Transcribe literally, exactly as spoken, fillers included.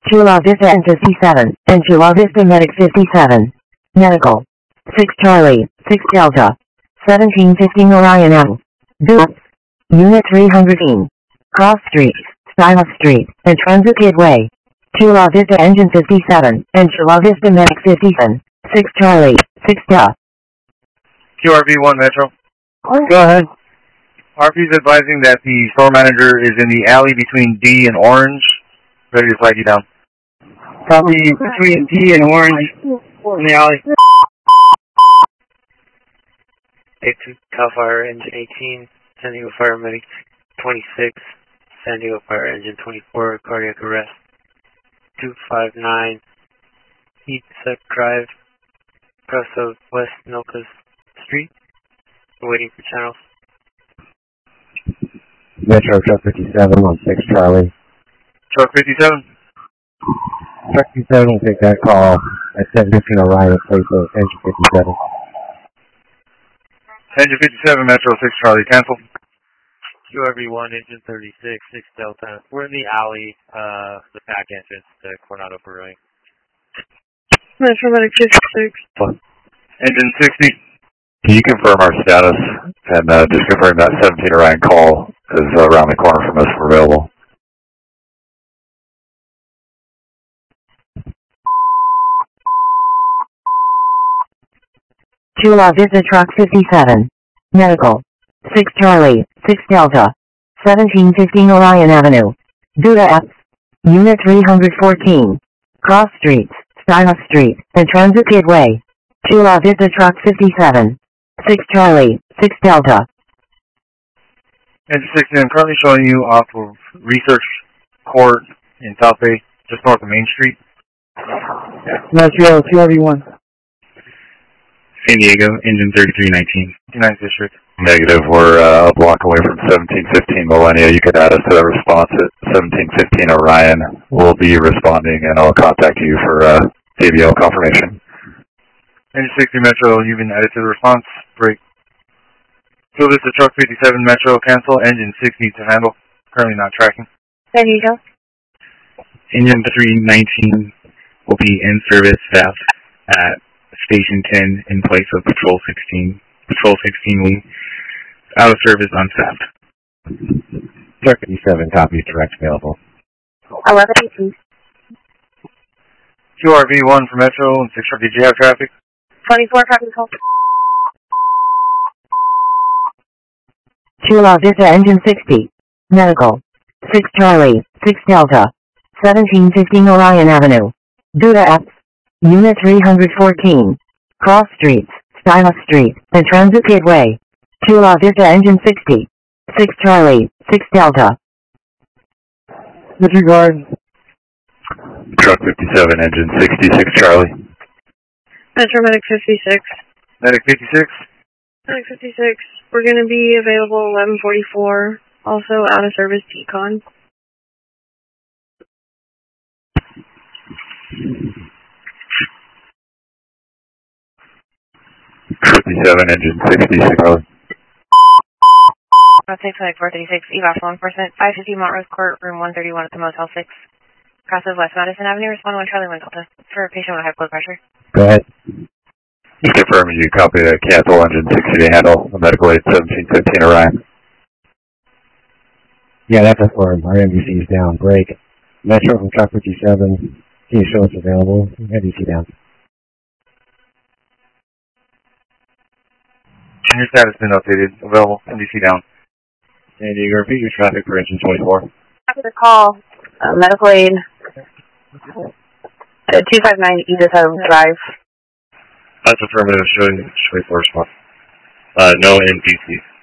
Chula Vista and fifty-seven, and Chula Vista Medic fifty-seven. Medical. six Charlie, six Delta. seventeen fifteen Orion Ave. Dulles. Unit three hundred. Cross Street, Stylus Street, and Transit Gateway. Chula Vista Engine fifty-seven, and Chula Vista Medic fifty-seven. six Charlie, six Delta. Q R V one Metro. Go ahead. R P is advising that the store manager is in the alley between D and Orange. Ready to flag you down. Probably between D and Orange in the alley. eight two Cal Fire Engine eighteen, San Diego Fire Medic twenty-six, San Diego Fire Engine twenty-four, cardiac arrest. two five nine, East Sec Drive, across of West Milkas Street. We're waiting for channels. Metro Truck fifty-seven on six Charlie. Truck fifty-seven. Truck fifty-seven will take that call at seven fifteen Orion in place of Engine fifty-seven. Engine fifty-seven, Metro six Charlie, cancel. Q R V one, Engine thirty-six, six Delta. We're in the alley, uh, the back entrance to Coronado Brewing. Metro Medic fifty-six. Engine sixty. Can you confirm our status and uh, just confirm that seventeen Orion call is uh, around the corner from us if we're available? Chula Vista Truck fifty-seven. Medical. six Charlie, six Delta. seventeen fifteen Orion Avenue. Duda F. Unit three hundred fourteen. Cross Streets, Stylus Street, and Transit Gateway. Chula Vista Truck fifty-seven. six Charlie, six Delta. Engine sixty, I'm currently showing you off of Research Court in South Bay, just north of Main Street. Metro Q R V one. San Diego, Engine thirty-three nineteen. ninth District. Negative. We're uh, a block away from seventeen fifteen Millennia. You could add us to that response at seventeen fifteen Orion. We'll be responding, and I'll contact you for uh, A V L confirmation. Engine sixty Metro, you've been added to the response. Break. So this is Truck fifty-seven Metro, cancel. Engine sixty to handle. Currently not tracking. There you go. Engine three nineteen will be in service staff at Station ten in place of Patrol sixteen. Patrol sixteen will out of service unstaffed. Truck fifty-seven copies direct available. eleven eighteen. Q R V one for Metro and six. Did you have traffic? twenty-four traffic call. Chula Vista Engine sixty. Medical. six Charlie, six Delta. seventeen fifteen Orion Avenue. Duda F. Unit three hundred fourteen. Cross Streets, Stylus Street, and Transit Gateway. Chula Vista Engine sixty. six Charlie, six Delta. Disregard. Truck fifty-seven, Engine sixty-six Charlie. Metro Medic fifty-six. Medic fifty-six. Medic fifty-six. We're going to be available eleven forty-four. Also out of service decon. fifty-seven, Engine sixty-six Charlie. Six Medic four thirty-six, E V A S law enforcement, five fifty Montrose Court, room one thirty-one at the Motel six. Cross of West Madison Avenue, respond one Charlie one Delta. For a patient with high blood pressure. Go ahead. Just confirming you copy the cancel Engine sixty to handle the medical aid seventeen fifteen Orion. Yeah, that's a form. Our M D C is down. Break. Metro from Truck fifty-seven. Can you show us available? M D C down. And your status has been updated. Available. M D C down. San Diego, repeat your traffic for Engine twenty-four. After the call, uh, medical aid, uh, two five nine Edith Drive. That's affirmative, showing, showing for response. Uh, no N P C.